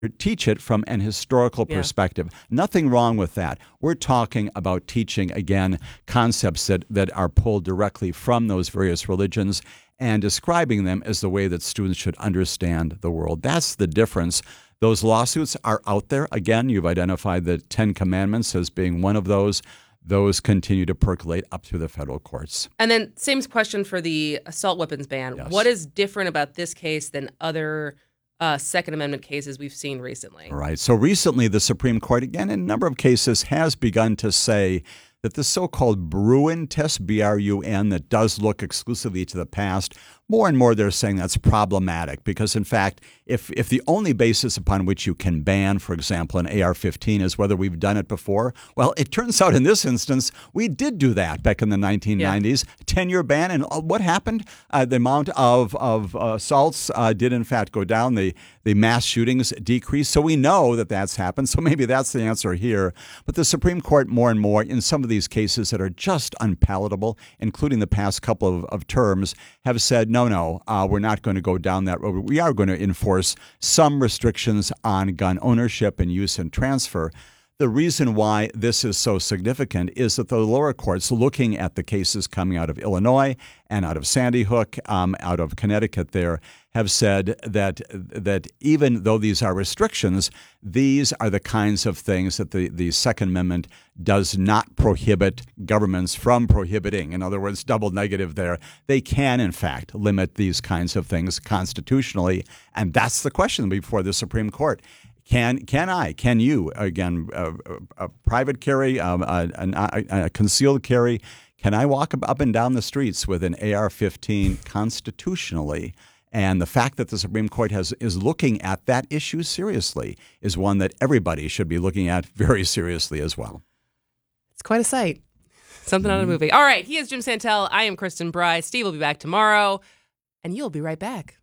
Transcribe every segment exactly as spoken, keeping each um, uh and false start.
teach it from an historical Yeah. perspective. Nothing wrong with that. We're talking about teaching, again, concepts that, that are pulled directly from those various religions and describing them as the way that students should understand the world. That's the difference. Those lawsuits are out there. Again, you've identified the Ten Commandments as being one of those. Those continue to percolate up through the federal courts. And then same question for the assault weapons ban. Yes. What is different about this case than other uh, Second Amendment cases we've seen recently? All right. So recently, the Supreme Court, again, in a number of cases, has begun to say that the so-called Bruin test, B R U N, that does look exclusively to the past, more and more they're saying that's problematic because, in fact, if if the only basis upon which you can ban, for example, an A R fifteen is whether we've done it before, well, it turns out in this instance, we did do that back in the nineteen nineties, ten-year ban, and what happened? Uh, the amount of, of uh, assaults uh, did, in fact, go down. The, the mass shootings decreased, so we know that that's happened, so maybe that's the answer here. But the Supreme Court, more and more, in some of these cases that are just unpalatable, including the past couple of, of terms, have said, no, no, uh, we're not going to go down that road. We are going to enforce some restrictions on gun ownership and use and transfer. The reason why this is so significant is that the lower courts, looking at the cases coming out of Illinois and out of Sandy Hook, um, out of Connecticut there, have said that that even though these are restrictions, these are the kinds of things that the, the Second Amendment does not prohibit governments from prohibiting. In other words, double negative there. They can, in fact, limit these kinds of things constitutionally, and that's the question before the Supreme Court. Can can I, can you, again, a, a private carry, um, a, a, a concealed carry, can I walk up and down the streets with an A R fifteen constitutionally? And the fact that the Supreme Court has is looking at that issue seriously is one that everybody should be looking at very seriously as well. It's quite a sight. Something mm-hmm. out of a movie. All right, he is Jim Santel. I am Kristen Bry. Steve will be back tomorrow, and you'll be right back.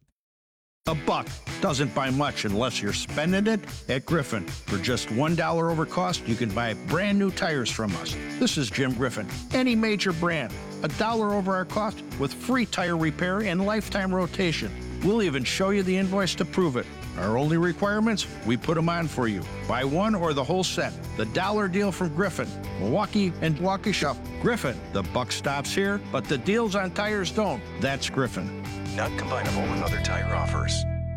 A buck doesn't buy much unless you're spending it at Griffin. For just one dollar over cost, you can buy brand new tires from us. This is Jim Griffin. Any major brand, a dollar over our cost with free tire repair and lifetime rotation. We'll even show you the invoice to prove it. Our only requirements, we put them on for you. Buy one or the whole set. The dollar deal from Griffin. Milwaukee and Waukesha. Griffin. The buck stops here, but the deals on tires don't. That's Griffin. Not combinable with other tire offers.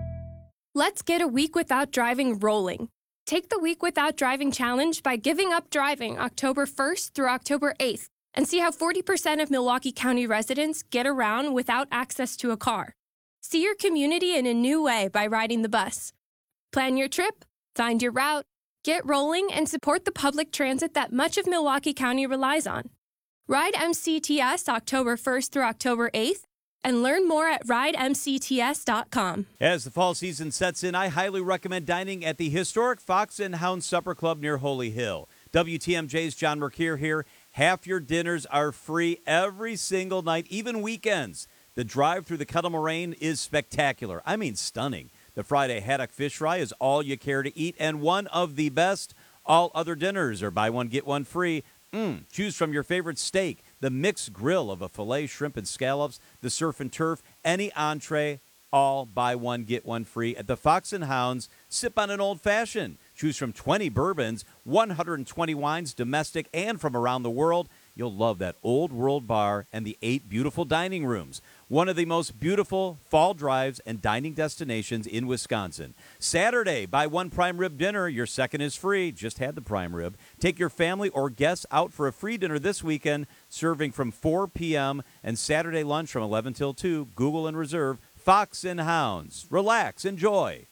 Let's get a week without driving rolling. Take the Week Without Driving Challenge by giving up driving October first through October eighth and see how forty percent of Milwaukee County residents get around without access to a car. See your community in a new way by riding the bus. Plan your trip, find your route, get rolling, and support the public transit that much of Milwaukee County relies on. Ride M C T S October first through October eighth and learn more at ride m c t s dot com. As the fall season sets in, I highly recommend dining at the historic Fox and Hound Supper Club near Holy Hill. W T M J's John Mercure here. Half your dinners are free every single night, even weekends. The drive through the Kettle Moraine is spectacular. I mean stunning. The Friday haddock fish fry is all you care to eat and one of the best. All other dinners are buy one, get one free. Mm, choose from your favorite steak, the mixed grill of a filet, shrimp, and scallops, the surf and turf, any entree, all buy one, get one free. At the Fox and Hounds, sip on an old-fashioned. Choose from twenty bourbons, one hundred twenty wines, domestic and from around the world. You'll love that old world bar and the eight beautiful dining rooms. One of the most beautiful fall drives and dining destinations in Wisconsin. Saturday, buy one prime rib dinner. Your second is free. Just had the prime rib. Take your family or guests out for a free dinner this weekend, serving from four p.m. and Saturday lunch from eleven till two. Google and reserve Fox and Hounds. Relax, enjoy.